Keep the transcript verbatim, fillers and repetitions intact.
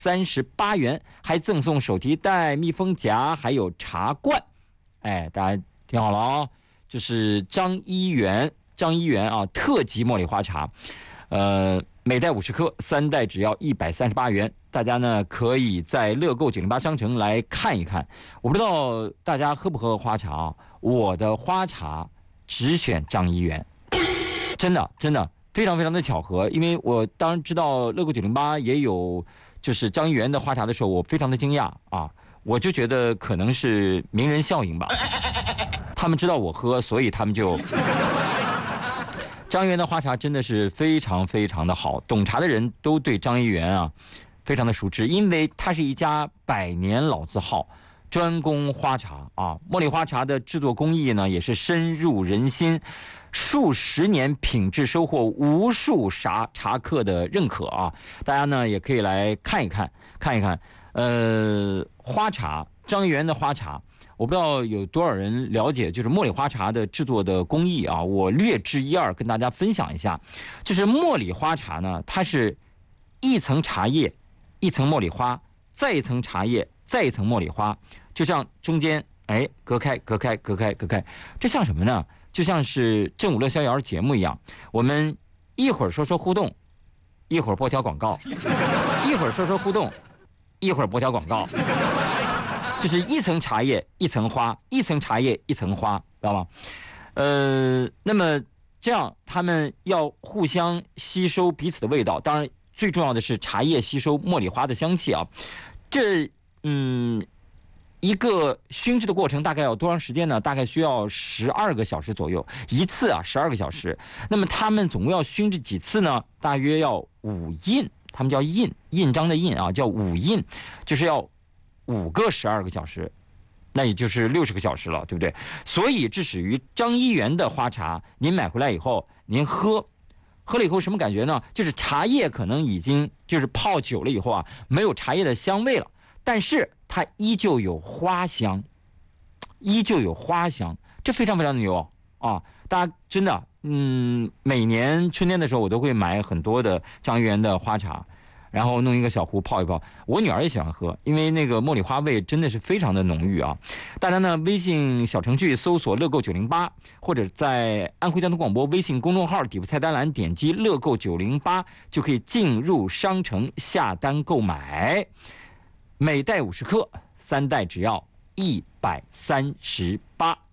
三十八元，还赠送手提袋、密封夹，还有茶罐。哎，大家听好了哦，就是张一元，张一元啊，特级茉莉花茶，呃，每袋五十克，三袋只要一百三十八元。大家呢可以在乐购九零八商城来看一看。我不知道大家喝不喝花茶啊？我的花茶只选张一元，真的真的非常非常的巧合。因为我当然知道乐购九零八也有就是张一元的花茶的时候，我非常的惊讶啊，我就觉得可能是名人效应吧。他们知道我喝，所以他们就。张一元的花茶真的是非常非常的好，懂茶的人都对张一元啊非常的熟知，因为它是一家百年老字号，专攻花茶啊。茉莉花茶的制作工艺呢也是深入人心，数十年品质收获无数茶茶客的认可啊。大家呢也可以来看一看，看一看，呃，花茶，张一元的花茶。我不知道有多少人了解，就是茉莉花茶的制作的工艺啊，我略知一二，跟大家分享一下。就是茉莉花茶呢，它是一层茶叶，一层茉莉花，再一层茶叶，再一层茉莉花，就像中间哎隔开、隔开、隔开、隔开，这像什么呢？就像是正午乐逍遥节目一样，我们一会儿说说互动，一会儿播条广告，一会儿说说互动，一会儿播条广告。就是一层茶叶一层花，一层茶叶一层花，知道吗？呃，那么这样他们要互相吸收彼此的味道，当然最重要的是茶叶吸收茉莉花的香气啊。这嗯，一个熏制的过程大概要多长时间呢？大概需要十二个小时左右，一次啊十二个小时。那么他们总共要熏制几次呢？大约要五印，他们叫印，印章的印啊，叫五印，就是要。五个十二个小时，那也就是六十个小时了，对不对？所以致使于张一元的花茶，您买回来以后，您喝，喝了以后什么感觉呢？就是茶叶可能已经就是泡久了以后啊，没有茶叶的香味了，但是它依旧有花香，依旧有花香，这非常非常的牛啊！大家真的，嗯，每年春天的时候，我都会买很多的张一元的花茶。然后弄一个小壶泡一泡，我女儿也喜欢喝，因为那个茉莉花味真的是非常的浓郁啊！大家呢微信小程序搜索乐购九零八，或者在安徽交通广播微信公众号底部菜单栏点击乐购九零八，就可以进入商城下单购买，每袋五十克，三袋只要一百三十八。